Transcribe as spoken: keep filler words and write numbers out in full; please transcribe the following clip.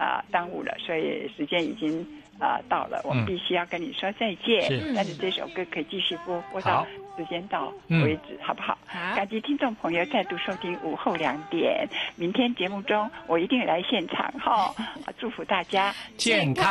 啊、呃、耽误了，所以时间已经啊、呃、到了，我们必须要跟你说再见。 是， 但是这首歌可以继续播播到时间到为止，好不好？ 好， 感激听众朋友再度收听午后两点。明天节目中我一定来现场哈、哦，祝福大家健康